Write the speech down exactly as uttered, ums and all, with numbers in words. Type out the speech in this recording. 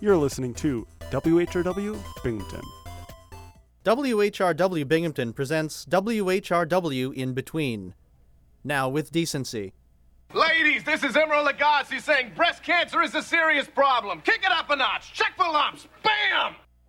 You're listening to W H R W Binghamton. W H R W Binghamton presents W H R W In Between. Now with decency. Ladies, this is Emerald Lagasse saying breast cancer is a serious problem. Kick it up a notch. Check for lumps. Bam!